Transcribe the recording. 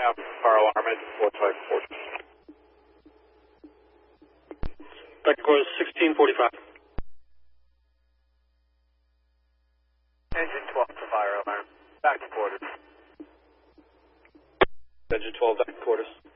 fire alarm, engine 454. Back to quarters 1645. Engine 12 to fire alarm. Back to quarters. Engine 12, back to quarters.